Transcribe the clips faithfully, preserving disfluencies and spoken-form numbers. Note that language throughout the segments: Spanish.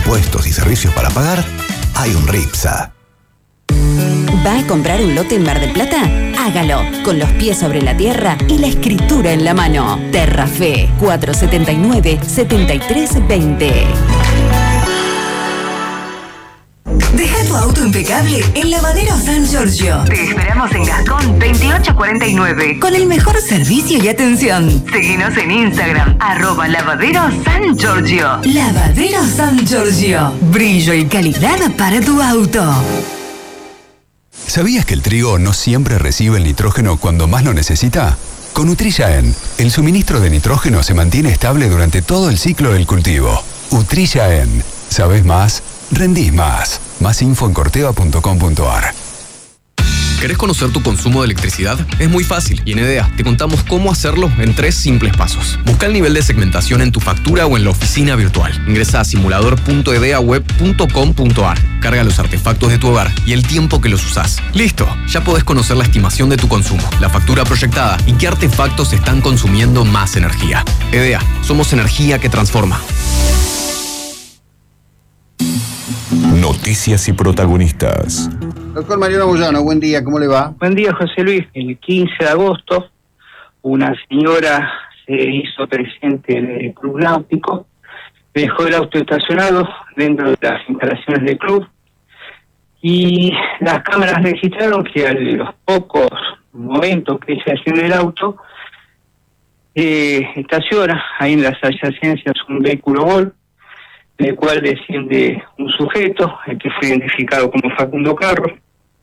impuestos y servicios para pagar, hay un RIPSA. ¿Va a comprar un lote en Mar del Plata? Hágalo, con los pies sobre la tierra y la escritura en la mano. Terrafe, cuatro setenta y nueve, setenta y tres veinte. Deja tu auto impecable en Lavadero San Giorgio. Te esperamos en Gascón veintiocho cuarenta y nueve. Con el mejor servicio y atención. Seguinos en Instagram, arroba Lavadero San Giorgio. Lavadero San Giorgio. Brillo y calidad para tu auto. ¿Sabías que el trigo no siempre recibe el nitrógeno cuando más lo necesita? Con Utrillaen, el suministro de nitrógeno se mantiene estable durante todo el ciclo del cultivo. Utrillaen. ¿Sabés más? Rendís más. Más info en corteva punto com punto a r. ¿Querés conocer tu consumo de electricidad? Es muy fácil y en EDEA te contamos cómo hacerlo en tres simples pasos. Busca el nivel de segmentación en tu factura o en la oficina virtual. Ingresa a simulador punto edeaweb punto com punto a r. Carga los artefactos de tu hogar y el tiempo que los usás. ¡Listo! Ya podés conocer la estimación de tu consumo, la factura proyectada y qué artefactos están consumiendo más energía. EDEA, somos energía que transforma. Noticias y protagonistas. Doctor Mariano Moyano, buen día, ¿cómo le va? Buen día, José Luis. El quince de agosto, una señora se hizo presente en el Club Náutico, dejó el auto estacionado dentro de las instalaciones del club y las cámaras registraron que a los pocos momentos que ella hacía en el auto, eh, estaciona ahí en las adyacencias un vehículo Gol, del cual desciende un sujeto, el que fue identificado como Facundo Carro.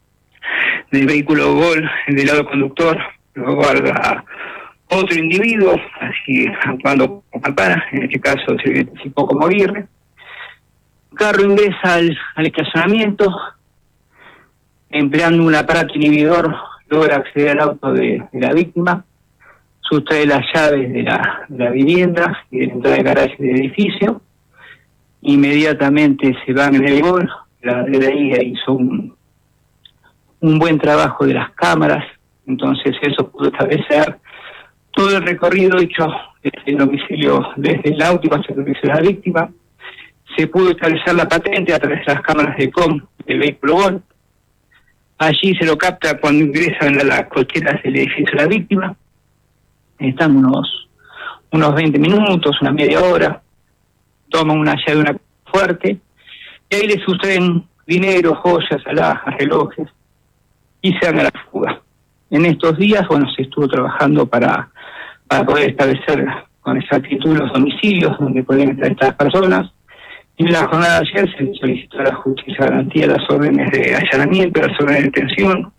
Del vehículo Gol, del lado conductor, lo guarda otro individuo, así actuando como campana, en este caso se identificó como Aguirre. Carro ingresa al, al estacionamiento, empleando un aparato inhibidor, logra acceder al auto de, de la víctima, sustrae las llaves de la, de la vivienda y de la entrada de garaje del edificio. Inmediatamente se van en el Gol, la de ahí hizo un, un buen trabajo de las cámaras, entonces eso pudo establecer todo el recorrido hecho desde el domicilio, desde el auto hasta el domicilio de la víctima. Se pudo establecer la patente a través de las cámaras de com del vehículo Gol. Allí se lo capta cuando ingresan a las cocheras del edificio de la víctima. Están unos, unos veinte minutos, una media hora. Toman una llave, una fuerte, y ahí le sustraen dinero, joyas, alhajas, relojes, y se dan a la fuga. En estos días, bueno, se estuvo trabajando para, para poder establecer con exactitud los domicilios donde pueden estar estas personas. Y en la jornada de ayer se solicitó a la justicia garantía las órdenes de allanamiento, las órdenes de detención,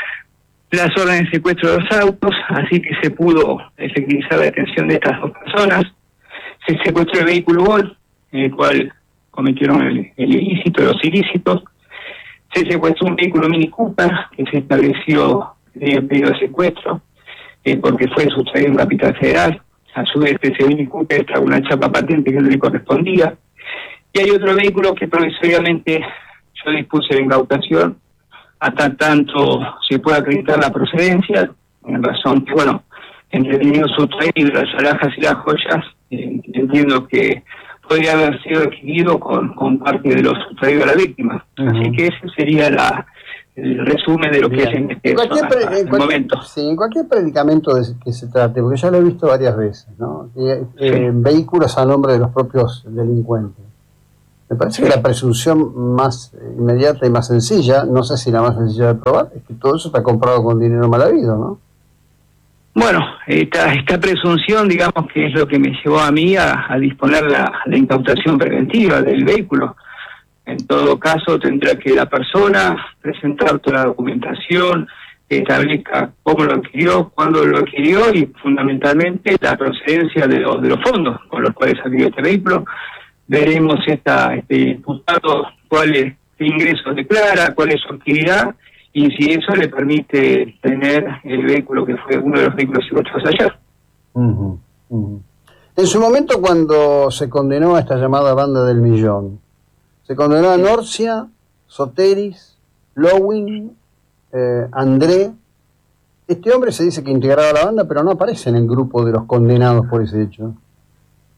las órdenes de secuestro de los autos, así que se pudo efectivizar la detención de estas dos personas. Se secuestró el vehículo Gol, en el cual cometieron el, el ilícito, los ilícitos. Se secuestró un vehículo Mini Cooper, que se estableció el pedido de secuestro, eh, porque fue sustraído en Capital Federal. A su vez, ese Mini Cooper trajo una chapa patente que no le correspondía. Y hay otro vehículo que provisoriamente yo dispuse de incautación, hasta tanto se pueda acreditar la procedencia, en razón que, bueno, entre el dinero sustraído, las alhajas y las joyas, eh, entiendo que podría haber sido adquirido con, con parte de lo sustraído a la víctima. Uh-huh. Así que ese sería la, el resumen de lo Bien. que es en este cualquier pre- en cualquier, momento. Sí, en cualquier predicamento de que se trate, porque ya lo he visto varias veces, ¿no? Eh, sí. eh, vehículos a nombre de los propios delincuentes. Me parece sí. que la presunción más inmediata y más sencilla, no sé si la más sencilla de probar, es que todo eso está comprado con dinero mal habido, ¿no? Bueno, esta, esta presunción, digamos, que es lo que me llevó a mí a, a disponer la, la incautación preventiva del vehículo. En todo caso, tendrá que la persona presentar toda la documentación, que establezca cómo lo adquirió, cuándo lo adquirió y, fundamentalmente, la procedencia de los, de los fondos con los cuales adquirió este vehículo. Veremos esta, este imputado cuáles ingresos declara, cuál es su actividad, y si eso le permite tener el vehículo que fue uno de los vehículos secuestrados ayer. Uh-huh, uh-huh. En su momento, cuando se condenó a esta llamada banda del millón, se condenó a Norcia, Soteris, Lowin, eh, André. Este hombre se dice que integraba la banda, pero no aparece en el grupo de los condenados por ese hecho.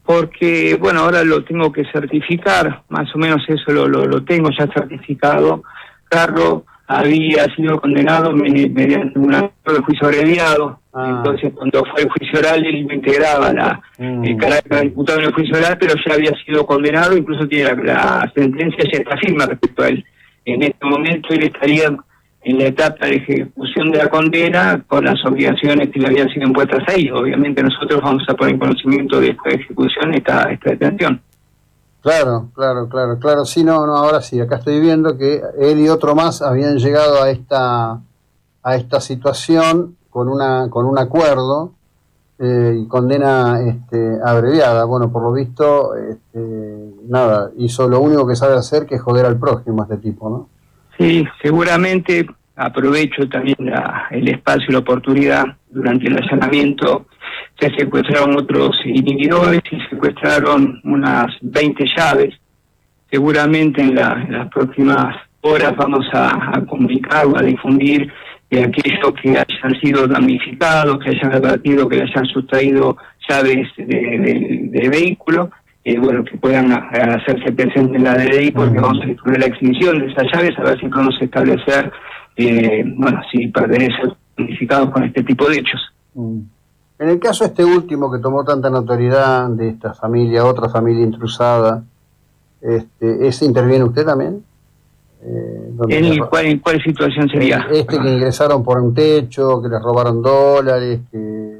porque, bueno, ahora lo tengo que certificar, más o menos eso lo, lo, lo tengo ya certificado. Carlos había sido condenado mediante un acto de juicio abreviado, ah. entonces cuando fue el juicio oral él no integraba la, mm. el carácter de diputado en el juicio oral, pero ya había sido condenado, incluso tiene la, la sentencia ya está firme respecto a él. En este momento él estaría en la etapa de ejecución de la condena con las obligaciones que le habían sido impuestas ahí. Obviamente nosotros vamos a poner en conocimiento de esta ejecución, esta, esta detención. Claro, claro, claro, claro. Sí, no, no, ahora sí, acá estoy viendo que él y otro más habían llegado a esta a esta situación con una con un acuerdo eh, y condena este, abreviada. Bueno, por lo visto, este, nada, hizo lo único que sabe hacer, que es joder al prójimo este tipo, ¿no? Sí, seguramente aprovecho también la, el espacio y la oportunidad. Durante el allanamiento se secuestraron otros inhibidores y secuestraron unas veinte llaves. Seguramente en, la, en las próximas horas vamos a, a comunicar o a difundir que aquellos que hayan sido damnificados, que hayan advertido, que hayan sustraído llaves de, de, de vehículo, eh, bueno, que puedan a, a hacerse presentes en la D D I, porque vamos a disponer la extinción de esas llaves, a ver si podemos establecer, eh, bueno, si pertenecen damnificados con este tipo de hechos. Mm. En el caso este último que tomó tanta notoriedad de esta familia, otra familia intrusada, este, ¿ese interviene usted también? Eh, ¿En, cuál, ¿En cuál situación sería? Este que ingresaron por un techo, que les robaron dólares, que...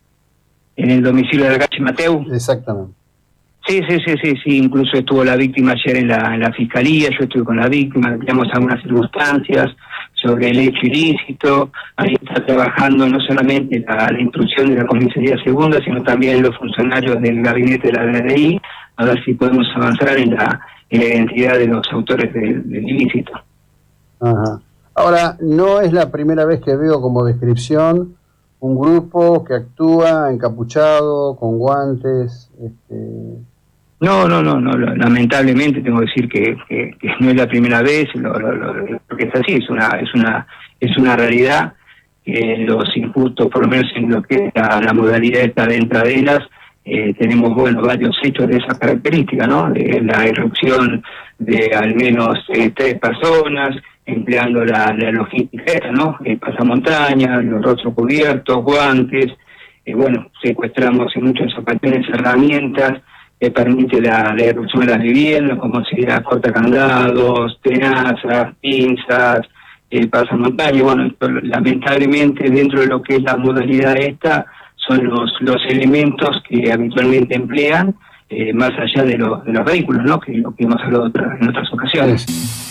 ¿En el domicilio de la calle Mateu? Exactamente. Sí, sí, sí, sí, sí, incluso estuvo la víctima ayer en la, en la fiscalía, yo estuve con la víctima, teníamos algunas circunstancias sobre el hecho ilícito. Ahí está trabajando no solamente la, la instrucción de la comisaría segunda, sino también los funcionarios del gabinete de la D D I, a ver si podemos avanzar en la, en la identidad de los autores del, del ilícito. Ajá. Ahora, no es la primera vez que veo como descripción un grupo que actúa encapuchado, con guantes, este... No, no, no, no, lamentablemente tengo que decir que, que, que no es la primera vez, lo, lo, lo, porque es así, es una, es una, es una realidad que los injustos, por lo menos en lo que es la, la modalidad esta de entraderas, eh, tenemos, bueno, varios hechos de esa característica, ¿no? De la irrupción de al menos eh, tres personas, empleando la, la logística esta, ¿no? El pasamontaña, los rostros cubiertos, guantes, eh, bueno, secuestramos en muchas ocasiones herramientas que permite la, la irrupción de las viviendas, como sería cortacandados, tenazas, pinzas, eh, pasamontaña. Bueno, esto, lamentablemente dentro de lo que es la modalidad esta, son los, los elementos que habitualmente emplean, eh, más allá de, lo, de los vehículos, ¿no? Que lo que hemos hablado otra, en otras ocasiones.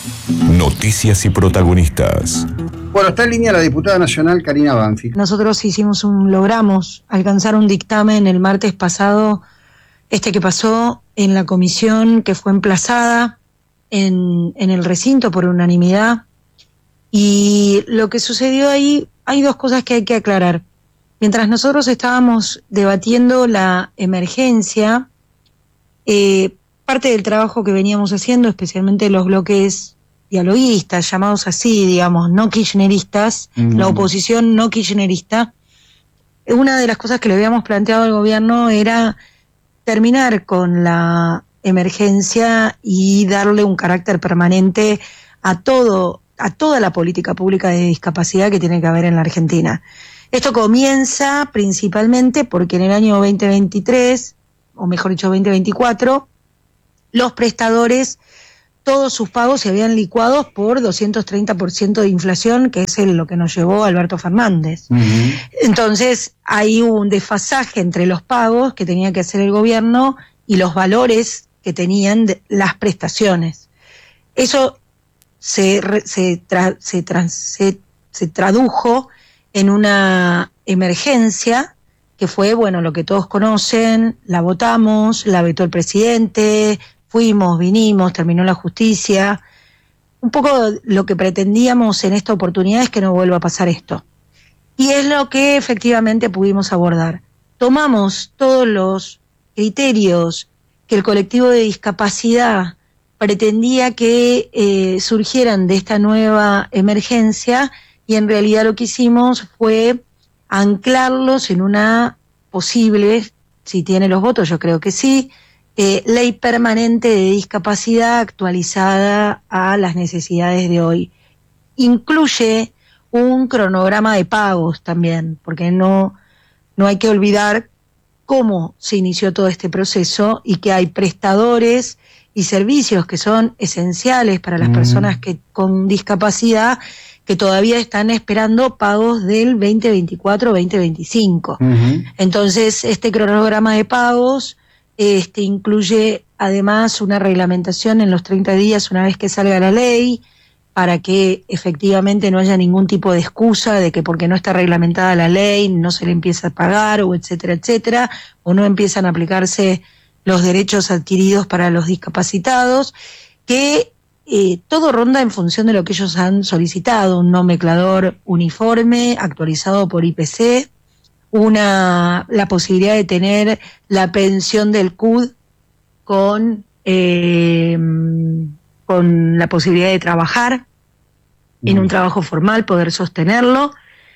Noticias y protagonistas. Bueno, está en línea la diputada nacional Karina Banfi. Nosotros hicimos un, logramos alcanzar un dictamen el martes pasado, este que pasó en la comisión que fue emplazada en, en el recinto por unanimidad. Y lo que sucedió ahí, hay dos cosas que hay que aclarar. Mientras nosotros estábamos debatiendo la emergencia, eh, parte del trabajo que veníamos haciendo, especialmente los bloques dialoguistas, llamados así, digamos, no kirchneristas, mm. la oposición no kirchnerista, una de las cosas que le habíamos planteado al gobierno era terminar con la emergencia y darle un carácter permanente a todo, a toda la política pública de discapacidad que tiene que haber en la Argentina. Esto comienza principalmente porque en el año veinte veintitrés, o mejor dicho veinte veinticuatro, los prestadores, todos sus pagos se habían licuado por doscientos treinta por ciento de inflación, que es el, lo que nos llevó Alberto Fernández. Uh-huh. Entonces, hay un desfasaje entre los pagos que tenía que hacer el gobierno y los valores que tenían de, las prestaciones. Eso se, se, tra, se, tra, se, se tradujo en una emergencia que fue, bueno, lo que todos conocen, la votamos, la vetó el presidente, fuimos, vinimos, terminó la justicia. Un poco lo que pretendíamos en esta oportunidad es que no vuelva a pasar esto. Y es lo que efectivamente pudimos abordar. Tomamos todos los criterios que el colectivo de discapacidad pretendía que eh, surgieran de esta nueva emergencia, y en realidad lo que hicimos fue anclarlos en una posible si tiene los votos, yo creo que sí, eh, ley permanente de discapacidad actualizada a las necesidades de hoy. Incluye un cronograma de pagos también, porque no, no hay que olvidar cómo se inició todo este proceso y que hay prestadores y servicios que son esenciales para las mm. personas que con discapacidad que todavía están esperando pagos del veinte veinticuatro veinte veinticinco. Uh-huh. Entonces, este cronograma de pagos este, incluye además una reglamentación en los treinta días una vez que salga la ley, para que efectivamente no haya ningún tipo de excusa de que porque no está reglamentada la ley no se le empieza a pagar, o etcétera, etcétera, o no empiezan a aplicarse los derechos adquiridos para los discapacitados, que Eh, todo ronda en función de lo que ellos han solicitado, un nomenclador uniforme actualizado por I P C, una la posibilidad de tener la pensión del C U D con, eh, con la posibilidad de trabajar mm. en un trabajo formal, poder sostenerlo,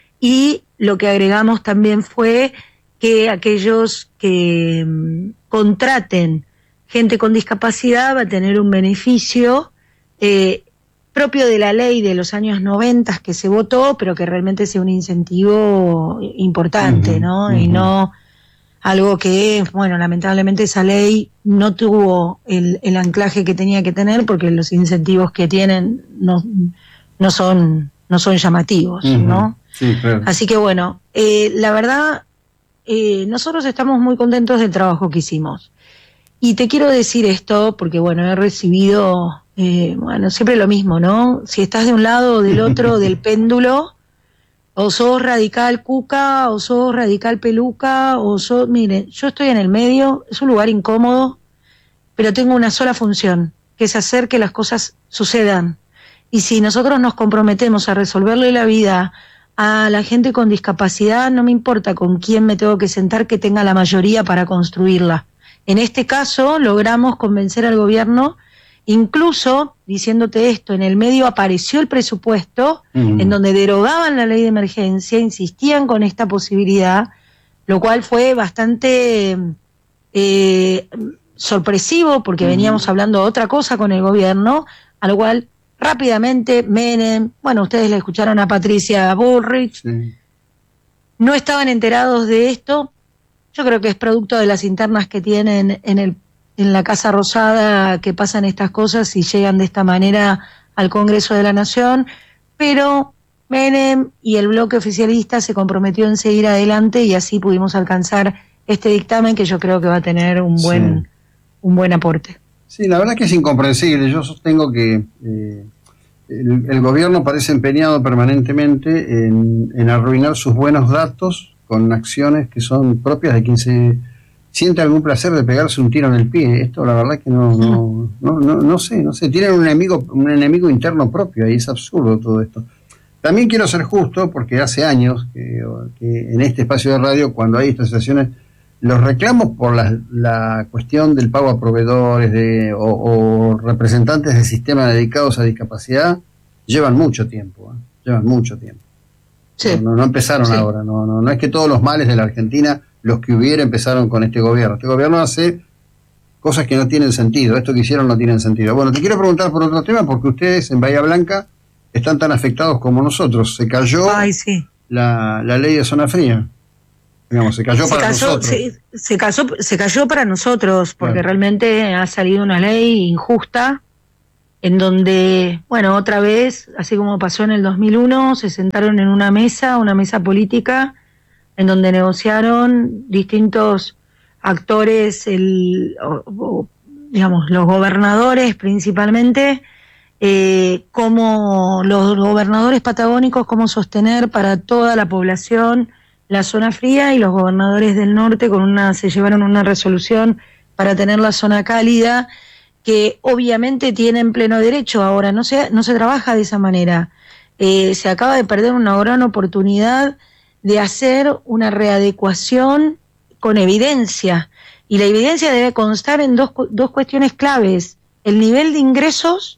y lo que agregamos también fue que aquellos que um, contraten gente con discapacidad va a tener un beneficio Eh, propio de la ley de los años noventa que se votó, pero que realmente sea un incentivo importante, uh-huh, ¿no? Uh-huh. Y no algo que, bueno, lamentablemente esa ley no tuvo el, el anclaje que tenía que tener, porque los incentivos que tienen no, no son, no son llamativos, uh-huh. ¿no? Sí, claro. Así que bueno, eh, la verdad, eh, nosotros estamos muy contentos del trabajo que hicimos. Y te quiero decir esto porque, bueno, he recibido, eh, bueno, siempre lo mismo, ¿no? Si estás de un lado o del otro del péndulo, o sos radical cuca, o sos radical peluca, o sos... Miren, yo estoy en el medio, es un lugar incómodo, pero tengo una sola función, que es hacer que las cosas sucedan. Y si nosotros nos comprometemos a resolverle la vida a la gente con discapacidad, no me importa con quién me tengo que sentar que tenga la mayoría para construirla. En este caso logramos convencer al gobierno, incluso diciéndote esto, en el medio apareció el presupuesto uh-huh. en donde derogaban la ley de emergencia, insistían con esta posibilidad, lo cual fue bastante eh, sorpresivo porque uh-huh. veníamos hablando otra cosa con el gobierno, a lo cual rápidamente Menem, bueno, ustedes le escucharon a Patricia Bullrich, sí. no estaban enterados de esto. Yo creo que es producto de las internas que tienen en el en la Casa Rosada, que pasan estas cosas y llegan de esta manera al Congreso de la Nación, pero Menem y el bloque oficialista se comprometió en seguir adelante y así pudimos alcanzar este dictamen que yo creo que va a tener un buen sí. un buen aporte. Sí, la verdad que es incomprensible. Yo sostengo que eh, el, el gobierno parece empeñado permanentemente en, en arruinar sus buenos datos con acciones que son propias de quien se siente algún placer de pegarse un tiro en el pie. Esto la verdad que no no, no, no, no sé, no sé, tienen un enemigo, un enemigo interno propio, y es absurdo todo esto. También quiero ser justo, porque hace años que, que en este espacio de radio, cuando hay estas situaciones, los reclamos por la, la cuestión del pago a proveedores de, o, o representantes del sistema dedicados a discapacidad llevan mucho tiempo, ¿eh? llevan mucho tiempo. Sí. No, no empezaron sí. ahora, no, no, no es que todos los males de la Argentina, los que hubiera, empezaron con este gobierno. Este gobierno hace cosas que no tienen sentido, esto que hicieron no tiene sentido. Bueno, te quiero preguntar por otro tema, porque ustedes en Bahía Blanca están tan afectados como nosotros. Se cayó Ay, sí. la, la ley de zona fría. Digamos, se cayó se para cayó, nosotros. Se, se, cayó, se cayó para nosotros, porque claro. realmente ha salido una ley injusta, en donde, bueno, otra vez, así como pasó en el dos mil uno, se sentaron en una mesa, una mesa política, en donde negociaron distintos actores, el, o, o, digamos, los gobernadores principalmente, eh, como los gobernadores patagónicos, cómo sostener para toda la población la zona fría, y los gobernadores del norte con una se llevaron una resolución para tener la zona cálida, que obviamente tienen pleno derecho. Ahora no se, no se trabaja de esa manera. Eh, se acaba de perder una gran oportunidad de hacer una readecuación con evidencia, y la evidencia debe constar en dos, dos cuestiones claves: el nivel de ingresos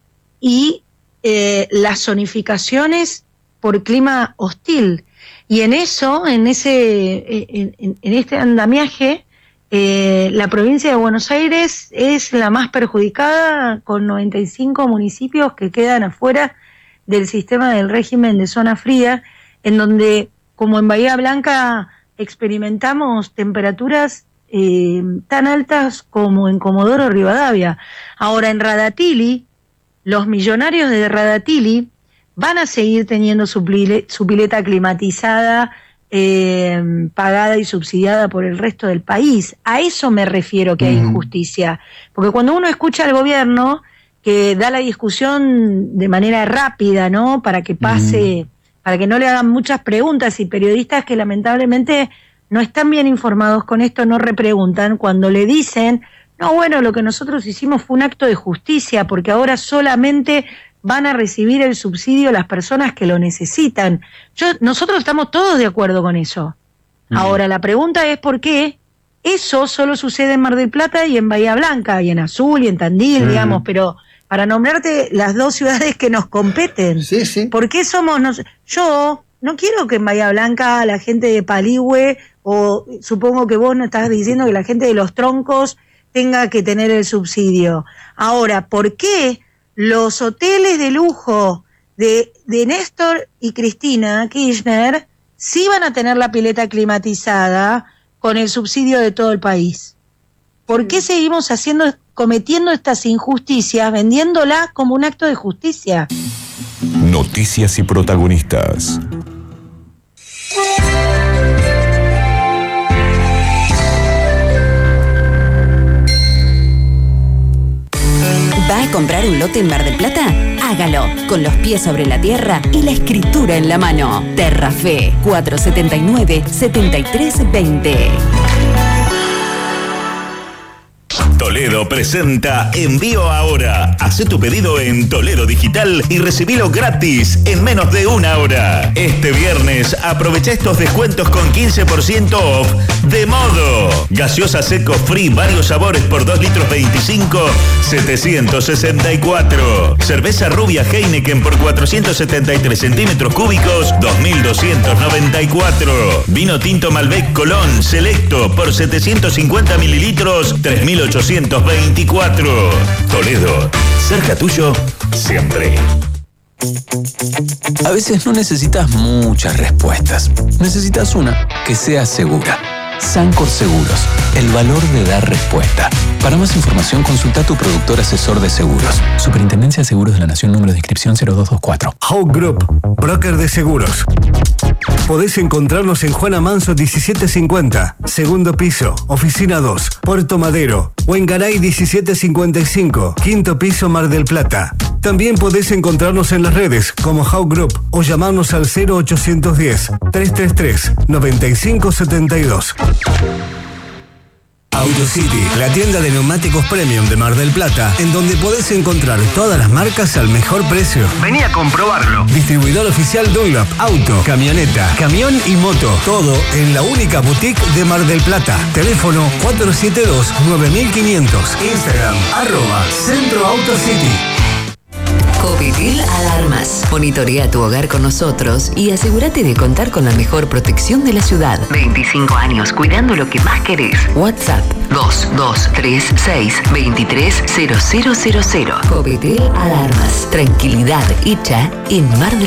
y eh, las zonificaciones por clima hostil. Y en eso, en ese, en, en, en este andamiaje, Eh, la provincia de Buenos Aires es la más perjudicada, con noventa y cinco municipios que quedan afuera del sistema del régimen de zona fría, en donde, como en Bahía Blanca, experimentamos temperaturas eh, tan altas como en Comodoro Rivadavia. Ahora, en Radatili, los millonarios de Radatili van a seguir teniendo su, pile, su pileta climatizada, eh, pagada y subsidiada por el resto del país. A eso me refiero que hay injusticia. Porque cuando uno escucha al gobierno que da la discusión de manera rápida, ¿no? Para que pase, mm. para que no le hagan muchas preguntas, y periodistas que lamentablemente no están bien informados con esto no repreguntan, cuando le dicen, no, bueno, lo que nosotros hicimos fue un acto de justicia, porque ahora solamente van a recibir el subsidio las personas que lo necesitan. Yo, nosotros estamos todos de acuerdo con eso. Mm. Ahora, la pregunta es por qué eso solo sucede en Mar del Plata y en Bahía Blanca, y en Azul y en Tandil, mm. digamos, pero para nombrarte las dos ciudades que nos competen. Sí, sí. ¿Por qué somos nos... Yo no quiero que en Bahía Blanca la gente de Paligüe, o supongo que vos no estás diciendo que la gente de Los Troncos tenga que tener el subsidio. Ahora, ¿por qué los hoteles de lujo de, de Néstor y Cristina Kirchner sí van a tener la pileta climatizada con el subsidio de todo el país? ¿Por qué seguimos haciendo, cometiendo estas injusticias, vendiéndolas como un acto de justicia? Noticias y protagonistas. ¿Va a comprar un lote en Mar del Plata? Hágalo con los pies sobre la tierra y la escritura en la mano. Terrafe cuatrocientos setenta y nueve, setenta y tres veinte. Toledo presenta Envío Ahora. Hacé tu pedido en Toledo Digital y recibilo gratis en menos de una hora. Este viernes aprovecha estos descuentos con quince por ciento off de Modo. Gaseosa seco free, varios sabores por dos litros veinticinco, setecientos sesenta y cuatro. Cerveza rubia Heineken por cuatrocientos setenta y tres centímetros cúbicos, dos mil doscientos noventa y cuatro. Vino tinto Malbec Colón Selecto por setecientos cincuenta mililitros, tres mil ochocientos veinticuatro. Toledo, cerca tuyo, siempre. A veces no necesitas muchas respuestas. Necesitas una que sea segura. Sancor Seguros, el valor de dar respuesta. Para más información, consulta a tu productor asesor de seguros. Superintendencia de Seguros de la Nación, número de inscripción cero dos dos cuatro. Hawk Group, broker de seguros. Podés encontrarnos en Juana Manso diecisiete cincuenta, segundo piso, oficina dos, Puerto Madero, o en Garay diecisiete cincuenta y cinco, quinto piso, Mar del Plata. También podés encontrarnos en las redes como Hawk Group o llamarnos al cero ochocientos diez, trescientos treinta y tres, noventa y cinco setenta y dos. AutoCity, la tienda de neumáticos premium de Mar del Plata, en donde podés encontrar todas las marcas al mejor precio. Vení a comprobarlo. Distribuidor oficial Dunlop, auto, camioneta, camión y moto. Todo en la única boutique de Mar del Plata. Teléfono cuatro siete dos, nueve mil quinientos. Instagram, arroba Centro AutoCity. Covitil Alarmas. Monitorea tu hogar con nosotros y asegúrate de contar con la mejor protección de la ciudad. veinticinco años cuidando lo que más querés. WhatsApp dos dos tres seis, dos tres cero cero cero cero. Covitil Alarmas. Tranquilidad hecha en Mar del